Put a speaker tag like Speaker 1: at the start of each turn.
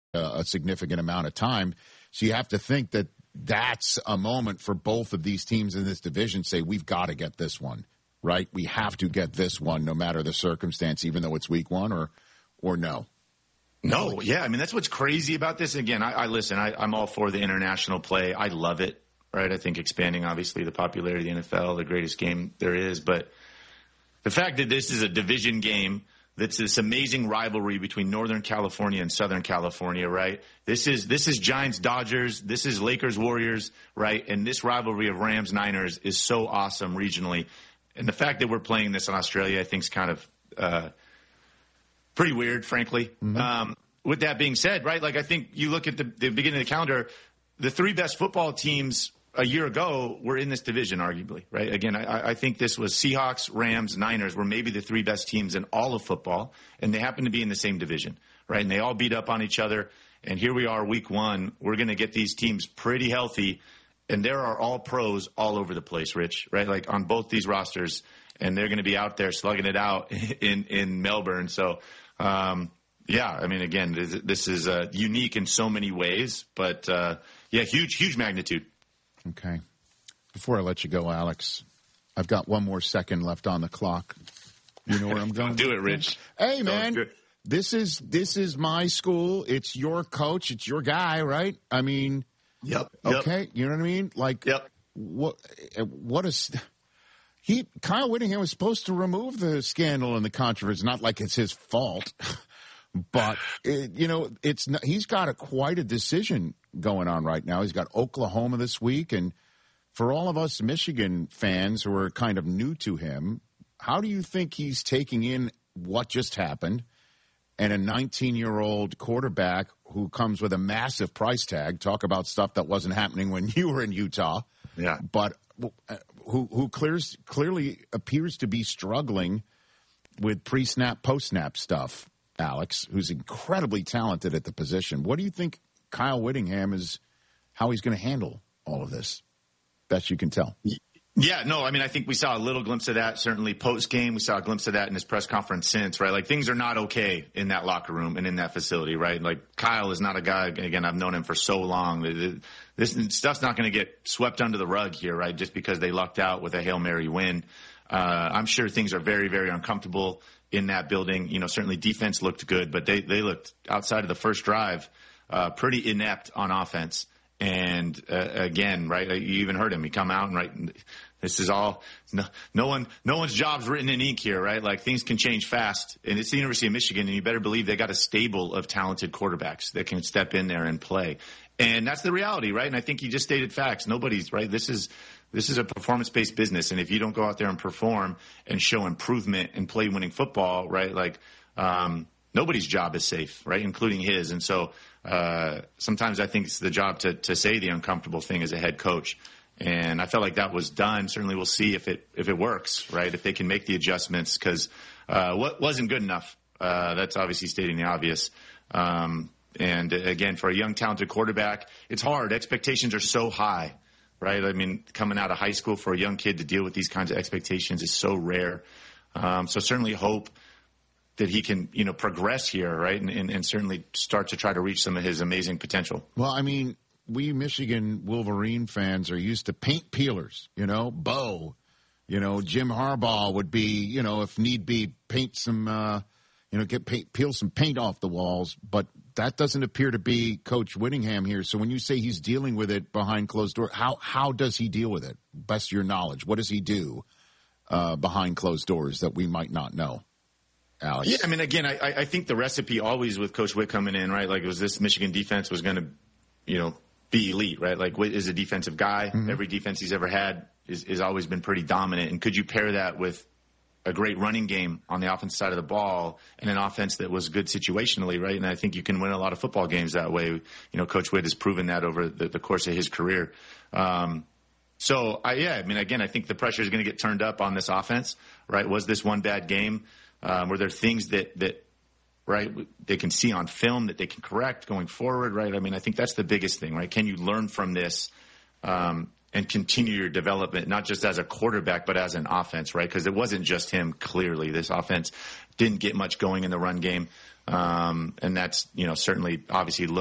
Speaker 1: a significant amount of time. So you have to think that that's a moment for both of these teams in this division say, we've got to get this one, right? We have to get this one no matter the circumstance, even though it's week one or no.
Speaker 2: No, yeah. I mean, that's what's crazy about this. Again, I'm all for the international play. I love it, right? I think expanding, obviously, the popularity of the NFL, the greatest game there is. But the fact that this is a division game, that's this amazing rivalry between Northern California and Southern California, right? This is Giants-Dodgers. This is Lakers-Warriors, right? And this rivalry of Rams-Niners is so awesome regionally. And the fact that we're playing this in Australia, I think, is kind of pretty weird, frankly. Mm-hmm. With that being said, right, like I think you look at the beginning of the calendar, the three best football teams a year ago were in this division, arguably, right? Again, I think this was Seahawks, Rams, Niners were maybe the three best teams in all of football, and they happen to be in the same division, right? And they all beat up on each other. And here we are, week one. We're going to get these teams pretty healthy, and there are all pros all over the place, Rich, right? Like on both these rosters, and they're going to be out there slugging it out in Melbourne. So, yeah, I mean, again, this is unique in so many ways, but yeah, huge magnitude.
Speaker 1: Okay. Before I let you go, Alex, I've got one more second left on the clock. You know where I'm going?
Speaker 2: Do it, Rich.
Speaker 1: Hey, man, this is my school. It's your coach. It's your guy, right? I mean,
Speaker 2: yep.
Speaker 1: Okay, you know what I mean? Like,
Speaker 2: yep.
Speaker 1: What is Kyle Whittingham was supposed to remove the scandal and the controversy. Not like it's his fault, but he's got quite a decision going on right now. He's got Oklahoma this week, and for all of us Michigan fans who are kind of new to him, how do you think he's taking in what just happened and a 19-year-old quarterback who comes with a massive price tag? Talk about stuff that wasn't happening when you were in Utah.
Speaker 2: Yeah.
Speaker 1: But who clearly appears to be struggling with pre-snap, post-snap stuff, Alex, who's incredibly talented at the position. What do you think Kyle Whittingham how he's going to handle all of this, best you can tell?
Speaker 2: Yeah, no, I mean, I think we saw a little glimpse of that, certainly post-game. We saw a glimpse of that in his press conference since, right? Like, things are not okay in that locker room and in that facility, right? Like, Kyle is not a guy, again, I've known him for so long. This stuff's not going to get swept under the rug here, right, just because they lucked out with a Hail Mary win. I'm sure things are very, very uncomfortable in that building. You know, certainly defense looked good, but they looked, outside of the first drive, pretty inept on offense. And again, right, you even heard him. He come out and right, this is all no one's job's written in ink here, right? Like, things can change fast, and it's the University of Michigan, and you better believe they got a stable of talented quarterbacks that can step in there and play. And that's the reality, right? And I think you just stated facts. Nobody's right. This is a performance-based business, and if you don't go out there and perform and show improvement and play winning football, right, like nobody's job is safe, right, including his. And so sometimes I think it's the job to say the uncomfortable thing as a head coach. And I felt like that was done. Certainly we'll see if it works, right, if they can make the adjustments, because what wasn't good enough. That's obviously stating the obvious. And again, for a young, talented quarterback, it's hard. Expectations are so high, right? I mean, coming out of high school for a young kid to deal with these kinds of expectations is so rare. So certainly hope that he can, progress here, right, and certainly start to try to reach some of his amazing potential.
Speaker 1: Well, I mean, we Michigan Wolverine fans are used to paint peelers, Bo. Jim Harbaugh would be, if need be, paint some, peel some paint off the walls. But that doesn't appear to be Coach Whittingham here. So when you say he's dealing with it behind closed doors, how does he deal with it? Best of your knowledge, what does he do behind closed doors that we might not know? Alex.
Speaker 2: Yeah, I mean, again, I think the recipe always with Coach Witt coming in, right, like, it was this Michigan defense was going to, be elite, right? Like, Witt is a defensive guy. Mm-hmm. Every defense he's ever had is always been pretty dominant. And could you pair that with a great running game on the offensive side of the ball and an offense that was good situationally, right? And I think you can win a lot of football games that way. Coach Witt has proven that over the course of his career. I think the pressure is going to get turned up on this offense, right? Was this one bad game? Were there things that right, they can see on film that they can correct going forward, right? I mean, I think that's the biggest thing, right? Can you learn from this and continue your development, not just as a quarterback, but as an offense, right? Because it wasn't just him, clearly. This offense didn't get much going in the run game, and that's, certainly obviously